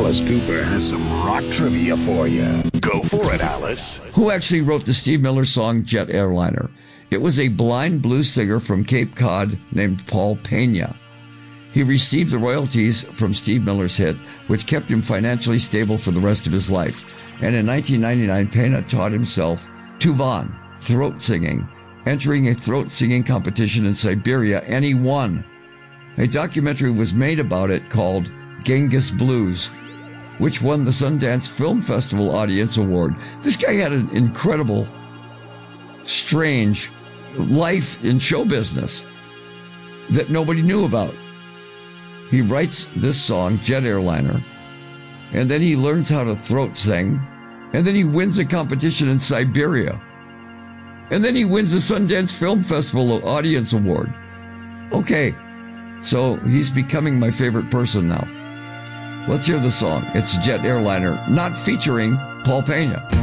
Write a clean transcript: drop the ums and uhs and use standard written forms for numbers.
Alice Cooper has some rock trivia for you. Go for it, Alice. Who actually wrote the Steve Miller song Jet Airliner? It was a blind blues singer from Cape Cod named Paul Pena. He received the royalties from Steve Miller's hit, which kept him financially stable for the rest of his life. And in 1999, Pena taught himself Tuvan, throat singing, entering a throat singing competition in Siberia, and he won. A documentary was made about it called Genghis Blues, which won the Sundance Film Festival Audience Award. This guy had an incredible, strange life in show business that nobody knew about. He writes this song, Jet Airliner, and then he learns how to throat sing, and then he wins a competition in Siberia, and then he wins the Sundance Film Festival Audience Award. Okay, so he's becoming my favorite person now. Let's hear the song. It's Jet Airliner, not featuring Paul Pena.